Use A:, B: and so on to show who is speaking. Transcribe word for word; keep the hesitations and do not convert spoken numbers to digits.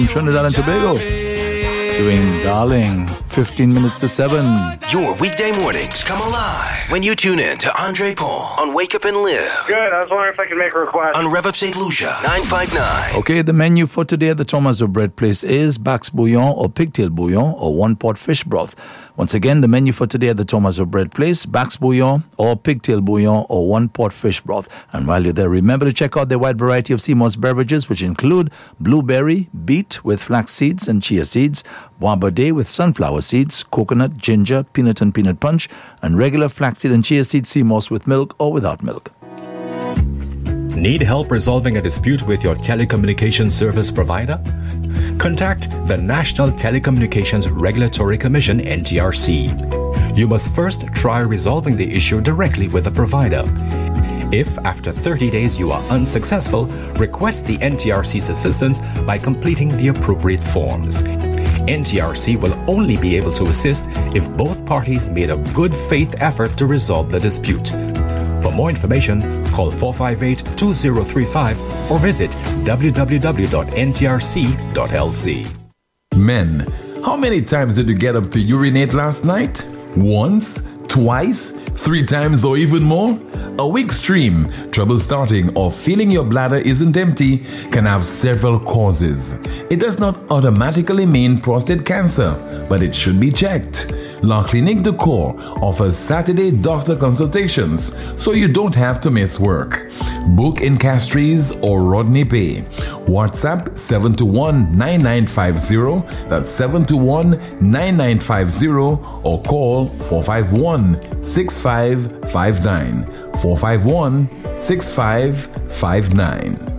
A: Trinidad and Tobago. Doing Darling, fifteen minutes to seven.
B: Your weekday mornings come alive when you tune in to Andre Paul on Wake Up and Live.
C: Good. I was wondering if I could make a request.
B: On Rev Up Saint Lucia, nine five nine.
A: Okay, the menu for today at the Thomas of Bread Place is Bax Bouillon or Pigtail Bouillon or one pot fish broth. Once again, the menu for today at the Thomas of Bread Place, Bax Bouillon or Pigtail Bouillon or one pot fish broth. And while you're there, remember to check out the wide variety of Seamoss beverages, which include blueberry, beet with flax seeds and chia seeds, Bois Baudet with sunflower seeds, coconut, ginger, peanut and peanut punch, and regular flaxseed and chia seed Seamoss with milk or without milk.
D: Need help resolving a dispute with your telecommunications service provider? Contact the National Telecommunications Regulatory Commission, N T R C. You must first try resolving the issue directly with the provider. If after thirty days you are unsuccessful, request the N T R C's assistance by completing the appropriate forms. N T R C will only be able to assist if both parties made a good faith effort to resolve the dispute. For more information, call four five eight, two zero three five or visit w w w dot n t r c dot l c.
E: Men, how many times did you get up to urinate last night? Once? Twice? Three times or even more? A weak stream, trouble starting, or feeling your bladder isn't empty can have several causes. It does not automatically mean prostate cancer, but it should be checked. La Clinique de Corps offers Saturday doctor consultations, so you don't have to miss work. Book in Castries or Rodney Bay. WhatsApp seven two one, nine nine five zero, that's seven two one, nine nine five zero, or call four five one, six five five nine. four five one, six five five nine.